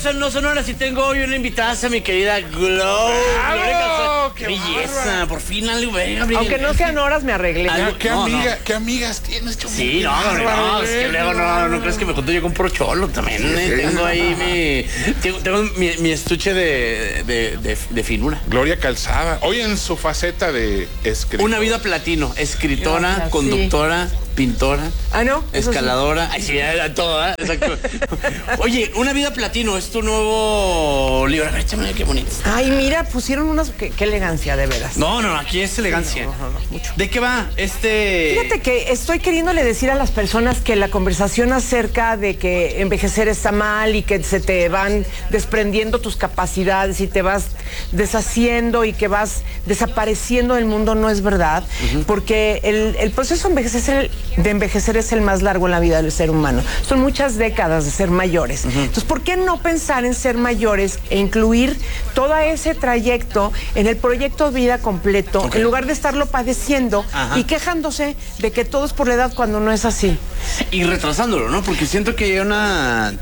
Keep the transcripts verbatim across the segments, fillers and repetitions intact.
son, no son horas y tengo hoy una invitada a mi querida Glow. ¡Bravo! ¡Qué belleza! bárbaro! Por fin algo, venga, Gabriel. Aunque no sean horas, me arreglé. Algo- ¿Qué, no, amiga, no. ¿Qué amigas tienes, Chomel? Sí, Qué no, no, bárbaro, no, es que eh, luego no, no crees que me junto yo con puro cholo también. eh, Tengo ahí mi, tengo, tengo mi, mi estuche de, de, de, de finura. Gloria Calzada, hoy en su faceta de escritora. Una vida platino, escritora, Gracias, conductora, pintora, Ah, ¿no? Eso sí. escaladora. Ay, sí, era todo, ¿eh? Exacto. Oye, Una vida platino es tu nuevo libro. A ver, échame, qué bonito. Ay, mira, pusieron unas... Qué, qué elegancia, de veras. No, no, aquí es elegancia. No, no, no, mucho. ¿De qué va este? Fíjate que estoy queriéndole decir a las personas que la conversación acerca de que envejecer está mal y que se te van desprendiendo tus capacidades y te vas deshaciendo y que vas desapareciendo del mundo no es verdad, uh-huh. porque el, el proceso de envejecer, de envejecer es el más largo en la vida del ser humano. Son muchas décadas de ser mayores. Uh-huh. Entonces, ¿por qué no pensar en ser mayores e incluir todo ese trayecto en el proyecto Vida Completo, okay. en lugar de estarlo padeciendo Ajá. y quejándose de que todo es por la edad cuando no es así? Y retrasándolo, ¿no? Porque siento que hay una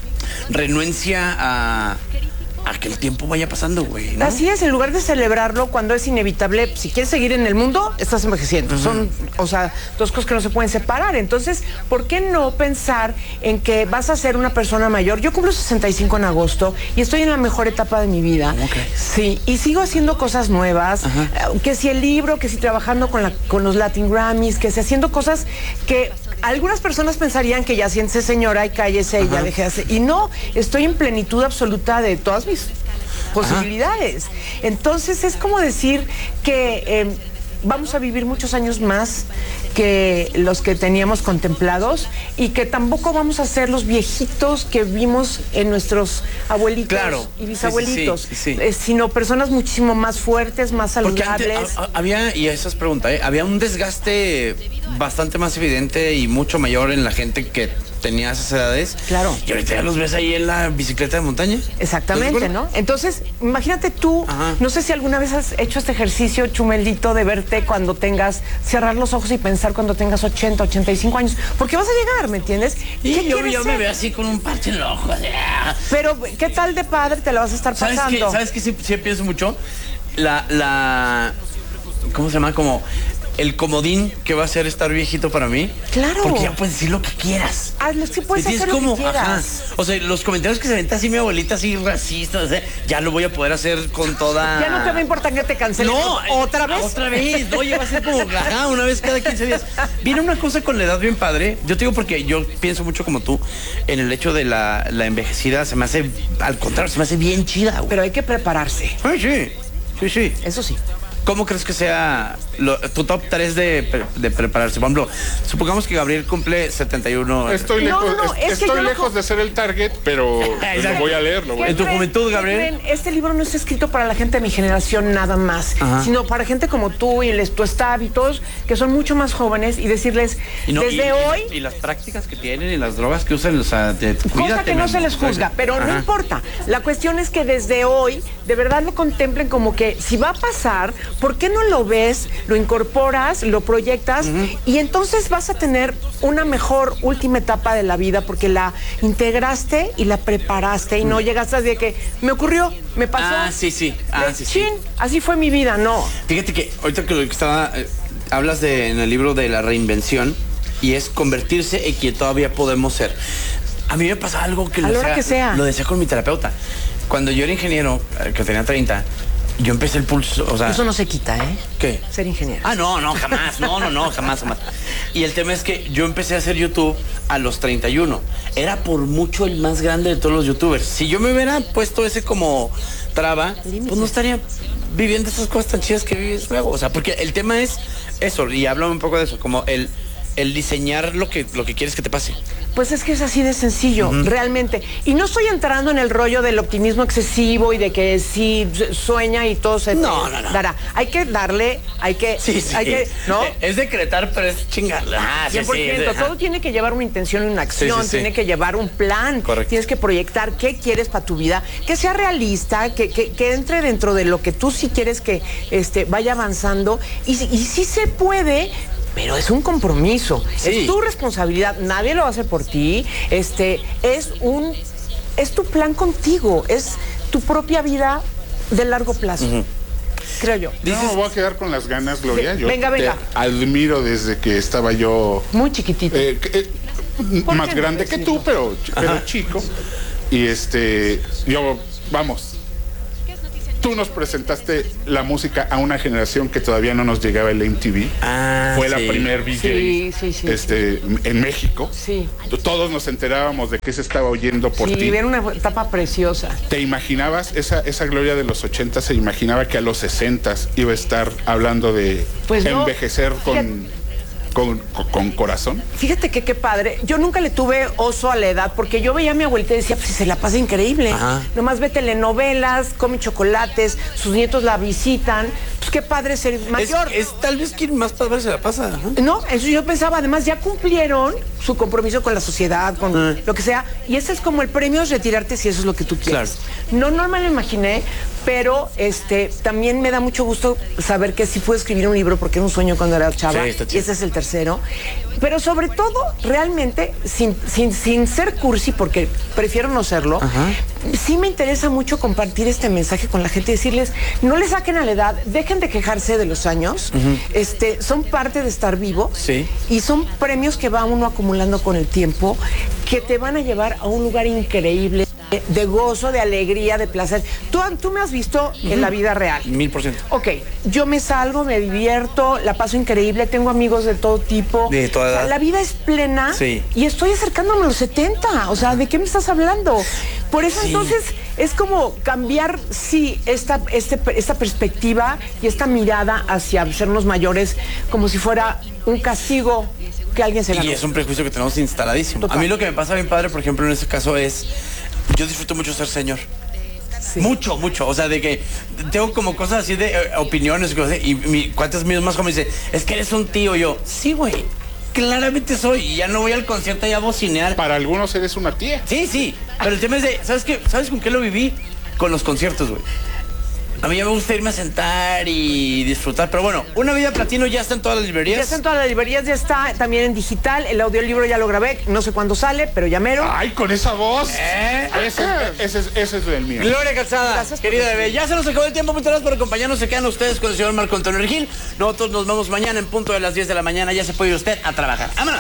renuencia a... a que el tiempo vaya pasando, güey, ¿no? Así es, en lugar de celebrarlo cuando es inevitable, si quieres seguir en el mundo, estás envejeciendo. Uh-huh. Son, o sea, dos cosas que no se pueden separar. Entonces, ¿por qué no pensar en que vas a ser una persona mayor? Yo cumplo sesenta y cinco en agosto y estoy en la mejor etapa de mi vida. Okay. Sí, y sigo haciendo cosas nuevas, uh-huh. que si el libro, que si trabajando con, la, con los Latin Grammys, que si haciendo cosas que algunas personas pensarían que ya siéntese señora y cállese uh-huh. y ya deje de hacer. Y no, estoy en plenitud absoluta de todas mis posibilidades. Ajá. Entonces es como decir que eh, vamos a vivir muchos años más que los que teníamos contemplados y que tampoco vamos a ser los viejitos que vimos en nuestros abuelitos claro. y bisabuelitos, sí, sí, sí, sí. Eh, sino personas muchísimo más fuertes, más saludables. Antes, a, a, había, y esa es pregunta, ¿eh? había un desgaste bastante más evidente y mucho mayor en la gente que tenía esas edades. Claro. Y ahorita ya los ves ahí en la bicicleta de montaña. Exactamente, ¿no? Entonces, imagínate tú, Ajá. no sé si alguna vez has hecho este ejercicio, Chumelito, de verte cuando tengas, cerrar los ojos y pensar cuando tengas ochenta, ochenta y cinco años, porque vas a llegar, ¿me entiendes? Y yo, yo me veo así con un parche en el ojo. Pero, ¿qué tal de padre te la vas a estar ¿Sabes pasando? Qué? ¿Sabes qué? Sí, sí pienso mucho. La, la, ¿cómo se llama? Como el comodín que va a ser estar viejito para mí. Claro. Porque ya puedes decir lo que quieras. Ah, sí puedes hacer como, lo que quieras. Ajá. O sea, los comentarios que se venta así mi abuelita, así racistas, ¿eh? Ya lo voy a poder hacer con toda... Ya no te va a importar que te cancelen. No. ¿Otra vez? Otra vez. Oye, va a ser como, ajá, una vez cada quince días. Viene una cosa con la edad bien padre. Yo te digo porque yo pienso mucho como tú en el hecho de la, la envejecida. Se me hace, al contrario, se me hace bien chida, güey. Pero hay que prepararse. Ay, sí. Sí, sí. Eso sí. ¿Cómo crees que sea lo, tu top tres de, de prepararse? Por ejemplo, supongamos que Gabriel cumple setenta y uno. Estoy No, lejos, no, no, es- es que estoy yo lo lejos co- de ser el target, pero lo voy a leer. Lo voy a ¿En tu creen? juventud, ¿Qué Gabriel? creen? Este libro no está escrito para la gente de mi generación nada más, Ajá. sino para gente como tú y el tu staff y todos que son mucho más jóvenes y decirles, Y no- desde y- hoy... Y, las prácticas que tienen y las drogas que usan, o sea, de, Cosa cuídate, que no mi se amor. les juzga, pero no Ajá. importa. La cuestión es que desde hoy, de verdad lo contemplen como que si va a pasar, ¿por qué no lo ves, lo incorporas, lo proyectas uh-huh. y entonces vas a tener una mejor última etapa de la vida porque la integraste y la preparaste y uh-huh. no llegaste de que me ocurrió, me pasó. Ah, sí, sí. Ah, de, sí, chin, sí. así fue mi vida, no. Fíjate que ahorita que lo que estaba, eh, hablas de, en el libro de la reinvención y es convertirse en quien todavía podemos ser. A mí me pasa algo que, A lo, la hora decía, que sea. lo decía con mi terapeuta. Cuando yo era ingeniero, eh, que tenía treinta, yo empecé el pulso, o sea... Eso no se quita, ¿eh? ¿Qué? Ser ingeniero. Ah, no, no, jamás, no, no, no, jamás, jamás. Y el tema es que yo empecé a hacer YouTube a los treinta y uno. Era por mucho el más grande de todos los youtubers. Si yo me hubiera puesto ese como traba, Límite. pues no estaría viviendo esas cosas tan chidas que vives luego. O sea, porque el tema es eso, y háblame un poco de eso, como el, el diseñar lo que, lo que quieres que te pase. Pues es que es así de sencillo, uh-huh. realmente. Y no estoy entrando en el rollo del optimismo excesivo y de que sí sueña y todo se no, no, no. dará. Hay que darle, hay que... Sí, sí. Hay que, ¿no? Es decretar, pero es chingarla. Ah, cien por ciento. sí, sí, Todo tiene que llevar una intención y una acción, Sí, sí, sí. tiene que llevar un plan. Correcto. Tienes que proyectar qué quieres para tu vida, que sea realista, que, que, que entre dentro de lo que tú sí quieres que este, vaya avanzando. Y, y sí se puede... Pero es un compromiso, Sí. es tu responsabilidad, nadie lo hace por ti, este, es un es tu plan contigo, es tu propia vida de largo plazo. Uh-huh. Creo yo. No, me voy a quedar con las ganas, Gloria. Yo venga, venga. Te admiro desde que estaba yo... Muy chiquitito. Eh, eh, más grande que tú, pero, pero chico. Y este, yo, vamos, tú nos presentaste la música a una generación que todavía no nos llegaba el M T V. Ah, Fue sí. la primer V J sí, sí, sí, este, en México. Sí. Todos nos enterábamos de qué se estaba oyendo por sí, ti. Era una etapa preciosa. ¿Te imaginabas, esa, esa Gloria de los ochenta se imaginaba que a los sesentas iba a estar hablando de pues no, envejecer con... Con, con, con corazón? Fíjate que qué padre. Yo nunca le tuve oso a la edad, porque yo veía a mi abuelita y decía, pues se la pasa increíble. Ajá. Nomás ve telenovelas, come chocolates, sus nietos la visitan. Pues qué padre ser mayor. Es, es tal vez quien más padre se la pasa. ¿eh? No, eso yo pensaba. Además, ya cumplieron su compromiso con la sociedad, con uh. lo que sea. Y ese es como el premio, es retirarte si eso es lo que tú quieres. Claro. No, no me lo imaginé, pero este también me da mucho gusto saber que sí puedo escribir un libro, porque era un sueño cuando era chava. Sí, está chido. Y ese es el tercero. Pero sobre todo, realmente, sin, sin, sin ser cursi, porque prefiero no serlo, ajá, sí me interesa mucho compartir este mensaje con la gente, decirles, no le saquen a la edad, dejen de quejarse de los años, uh-huh, este, son parte de estar vivo, sí, y son premios que va uno acumulando con el tiempo, que te van a llevar a un lugar increíble, de gozo, de alegría, de placer. Tú, tú me has visto uh-huh en la vida real. Mil por ciento. Ok, yo me salgo, me divierto, la paso increíble, tengo amigos de todo tipo. De toda edad. O sea, la vida es plena, sí, y estoy acercándome a los setenta. O sea, ¿de qué me estás hablando? Por eso sí, entonces es como cambiar, sí, esta, este, esta perspectiva y esta mirada hacia sernos mayores como si fuera un castigo que alguien se ganó. Y es un prejuicio que tenemos instaladísimo. Total. A mí lo que me pasa bien padre, por ejemplo, en este caso es... Yo disfruto mucho ser señor. Sí. Mucho, mucho. O sea, de que tengo como cosas así de eh, opiniones y cosas. Y mi cuates míos más jóvenes dicen, es que eres un tío. Yo, sí, güey. Claramente soy. Y ya no voy al concierto ya a bocinear. Para algunos eres una tía. Sí, sí. Pero el tema es de, ¿sabes qué? ¿Sabes con qué lo viví? Con los conciertos, güey. A mí ya me gusta irme a sentar y disfrutar. Pero bueno, Una Vida Platino ya está en todas las librerías. Ya está en todas las librerías, ya está también en digital. El audiolibro ya lo grabé, no sé cuándo sale, pero ya mero. Ay, con esa voz. ¿Eh? Ese, ese, ese, ese es el mío. Gloria Calzada, gracias, querida bebé. Ya se nos acabó el tiempo. Muchas gracias por acompañarnos. Se quedan ustedes con el señor Marco Antonio Regil. Nosotros nos vemos mañana en punto de las diez de la mañana. Ya se puede ir usted a trabajar. ¡Vámonos!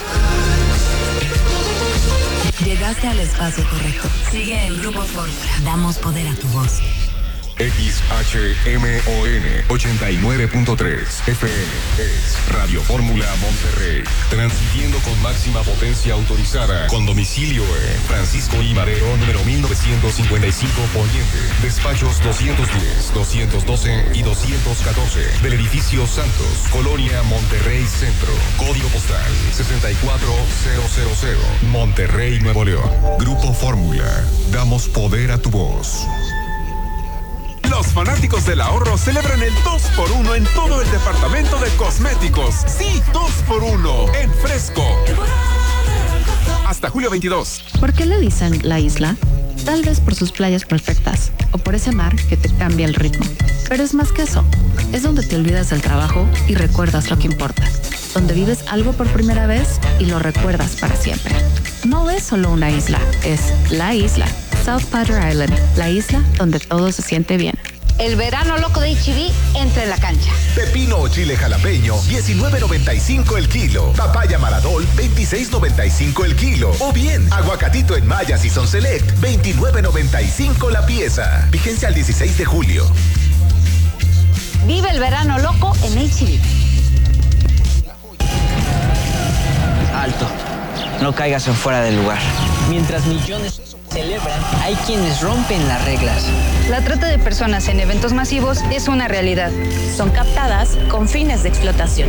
Llegaste al espacio correcto. Sigue el Grupo Fórmula. Damos poder a tu voz. X H M O N ochenta y nueve punto tres F M es Radio Fórmula Monterrey, transmitiendo con máxima potencia autorizada, con domicilio en Francisco I. Madero, número mil novecientos cincuenta y cinco Poniente, despachos doscientos diez, doscientos doce y doscientos catorce, del edificio Santos, Colonia Monterrey Centro, código postal sesenta y cuatro mil, Monterrey, Nuevo León. Grupo Fórmula, damos poder a tu voz. Los fanáticos del ahorro celebran el dos por uno en todo el departamento de cosméticos. Sí, dos por uno en Fresco. Hasta julio veintidós. ¿Por qué le dicen la isla? Tal vez por sus playas perfectas o por ese mar que te cambia el ritmo. Pero es más que eso. Es donde te olvidas del trabajo y recuerdas lo que importa. Donde vives algo por primera vez y lo recuerdas para siempre. No es solo una isla, es la isla. South Padre Island, la isla donde todo se siente bien. El verano loco de H E B entra en la cancha. Pepino o chile jalapeño, diecinueve noventa y cinco el kilo. Papaya Maradol, veintiséis noventa y cinco el kilo. O bien, aguacatito en Maya Season Select, veintinueve noventa y cinco la pieza. Vigencia al dieciséis de julio. Vive el verano loco en H E B. Alto, no caigas en fuera del lugar. Mientras millones celebran, hay quienes rompen las reglas. La trata de personas en eventos masivos es una realidad. Son captadas con fines de explotación.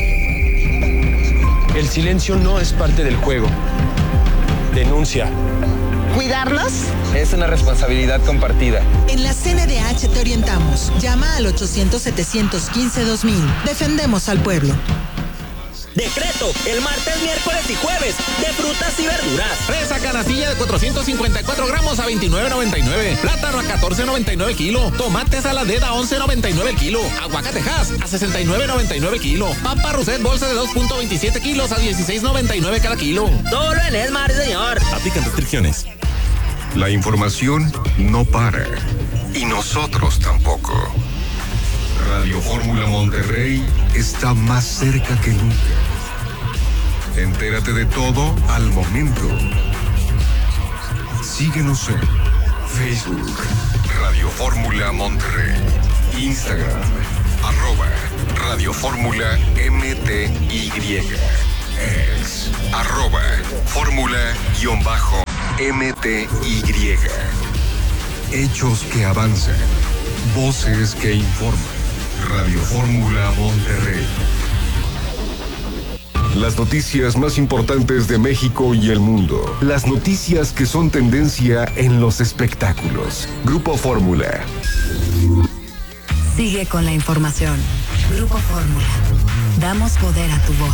El silencio no es parte del juego. Denuncia. ¿Cuidarlos? Es una responsabilidad compartida. En la C N D H te orientamos. Llama al ochocientos, setecientos quince, dos mil. Defendemos al pueblo. Decreto, el martes, miércoles y jueves, de frutas y verduras. Fresa canastilla de cuatrocientos cincuenta y cuatro gramos a veintinueve noventa y nueve. Plátano a catorce noventa y nueve kilo. Tomate saladera a once noventa y nueve el kilo. Aguacate Hass a sesenta y nueve noventa y nueve kilo. Papa Roset bolsa de dos punto veintisiete kilos a dieciséis noventa y nueve cada kilo. Solo en Esmar, señor. Aplican restricciones. La información no para. Y nosotros tampoco. Radio Fórmula Monterrey está más cerca que nunca. Entérate de todo al momento. Síguenos en Facebook, Radio Fórmula Monterrey. Instagram, arroba Radio Fórmula M T Y. Ex, arroba Fórmula-M T Y. Hechos que avanzan. Voces que informan. Radio Fórmula Monterrey. Las noticias más importantes de México y el mundo. Las noticias que son tendencia en los espectáculos. Grupo Fórmula. Sigue con la información. Grupo Fórmula. Damos poder a tu voz.